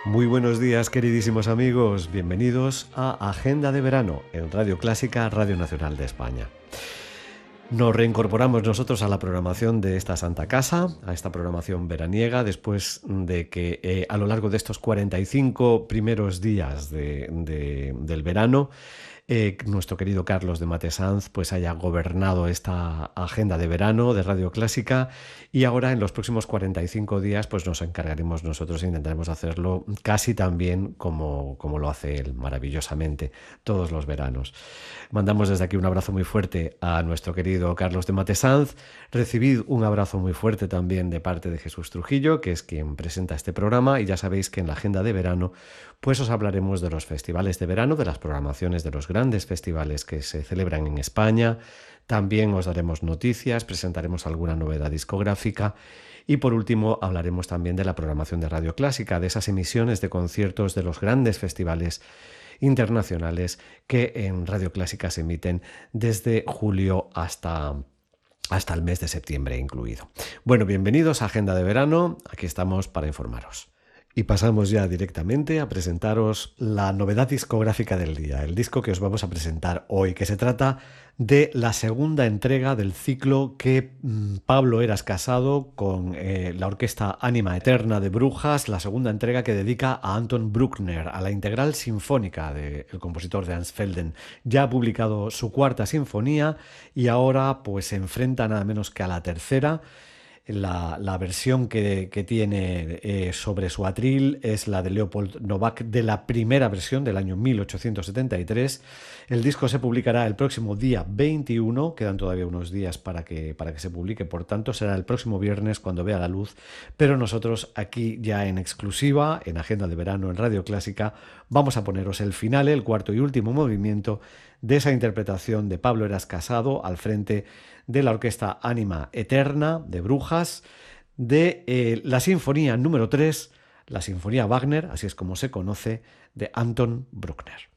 Muy buenos días, queridísimos amigos. Bienvenidos a Agenda de Verano en Radio Clásica, Radio Nacional de España. Nos reincorporamos nosotros a la programación de esta Santa Casa, a esta programación veraniega, después de que a lo largo de estos 45 primeros días del verano, nuestro querido Carlos de Matesanz pues haya gobernado esta agenda de verano de Radio Clásica, y ahora en los próximos 45 días pues nos encargaremos nosotros e intentaremos hacerlo casi tan bien como lo hace él maravillosamente todos los veranos. Mandamos desde aquí un abrazo muy fuerte a nuestro querido Carlos de Matesanz. Recibid un abrazo muy fuerte también de parte de Jesús Trujillo, que es quien presenta este programa, y ya sabéis que en la agenda de verano pues os hablaremos de los festivales de verano, de las programaciones de los grandes festivales que se celebran en España. También os daremos noticias, presentaremos alguna novedad discográfica y por último hablaremos también de la programación de Radio Clásica, de esas emisiones de conciertos de los grandes festivales internacionales que en Radio Clásica se emiten desde julio hasta el mes de septiembre incluido. Bueno, bienvenidos a Agenda de Verano, aquí estamos para informaros. Y pasamos ya directamente a presentaros la novedad discográfica del día, el disco que os vamos a presentar hoy, que se trata de la segunda entrega del ciclo que Pablo Heras Casado con la orquesta Ánima Eterna de Brujas, la segunda entrega que dedica a Anton Bruckner, a la integral sinfónica del compositor de Ansfelden. Ya ha publicado su cuarta sinfonía y ahora pues se enfrenta nada menos que a la tercera. La versión que tiene sobre su atril es la de Leopold Novak de la primera versión del año 1873. El disco se publicará el próximo día 21, quedan todavía unos días para que se publique, por tanto será el próximo viernes cuando vea la luz, pero nosotros aquí ya en exclusiva, en Agenda de Verano en Radio Clásica, vamos a poneros el final, el cuarto y último movimiento de esa interpretación de Pablo Heras Casado al frente de la orquesta Ánima Eterna de Brujas, de la sinfonía número 3, la sinfonía Wagner, así es como se conoce, de Anton Bruckner.